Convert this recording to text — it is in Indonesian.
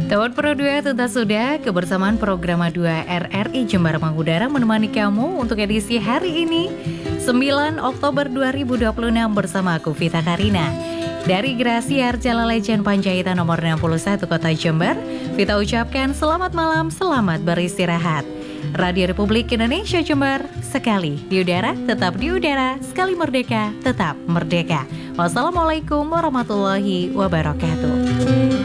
Tahun Pro 2 tuntas sudah, kebersamaan program 2 RRI Jember mengudara menemani kamu untuk edisi hari ini 9 Oktober 2026 bersama aku Vita Karina. Dari Grasi Arjala Legend Panjaitan nomor 61 Kota Jember, Vita ucapkan selamat malam, selamat beristirahat. Radio Republik Indonesia Jember, sekali di udara, tetap di udara, sekali merdeka, tetap merdeka. Wassalamualaikum warahmatullahi wabarakatuh.